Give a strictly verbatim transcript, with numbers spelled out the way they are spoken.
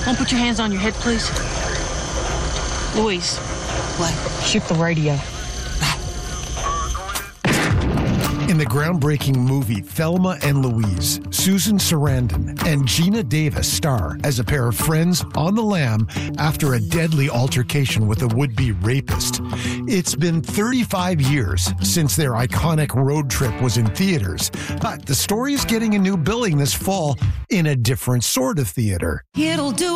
Won't put your hands on your head, please? Louise. What? Shoot the radio. In the groundbreaking movie Thelma and Louise, Susan Sarandon and Geena Davis star as a pair of friends on the lam after a deadly altercation with a would-be rapist. It's been thirty-five years since their iconic road trip was in theaters, but the story is getting a new billing this fall in a different sort of theater. It'll do